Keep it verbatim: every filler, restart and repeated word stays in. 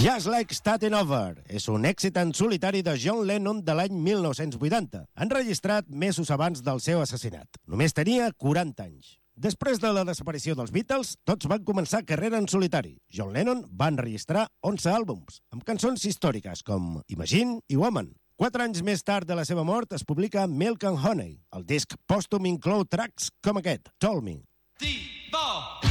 Just Like Starting Over és un èxit en solitari de John Lennon de l'any mil nou-cents vuitanta, enregistrat mesos abans del seu assassinat. Només tenia quaranta anys. Després de la desaparició dels Beatles, tots van començar carrera en solitari. John Lennon va enregistrar onze àlbums, amb cançons històriques com Imagine i Woman. Quatre anys més tard de la seva mort es publica Milk and Honey. El disc pòstum inclou tracks com aquest, Told Me. Diva!